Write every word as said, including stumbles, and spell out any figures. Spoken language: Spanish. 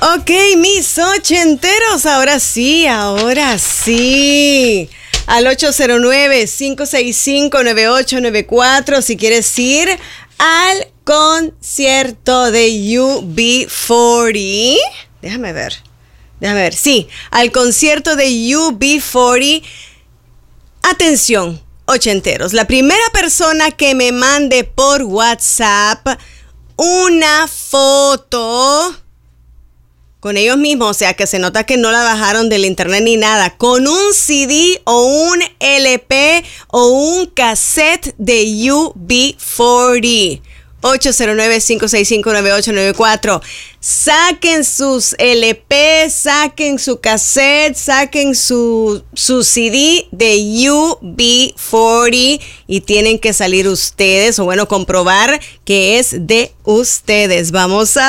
Ok, mis ochenteros, ahora sí, ahora sí. Al ocho cero nueve, cinco seis cinco, nueve ocho nueve cuatro si quieres ir al concierto de U B cuarenta. Déjame ver, déjame ver, sí, al concierto de U B cuarenta. Atención, ochenteros, la primera persona que me mande por WhatsApp una foto con ellos mismos, o sea, que se nota que no la bajaron del internet ni nada, con un C D o un L P o un cassette de U B cuarenta. ocho cero nueve, cinco seis cinco, nueve ocho nueve cuatro. Saquen sus L P, saquen su cassette, saquen su, su C D de U B cuarenta y tienen que salir ustedes, o bueno, comprobar que es de ustedes. Vamos a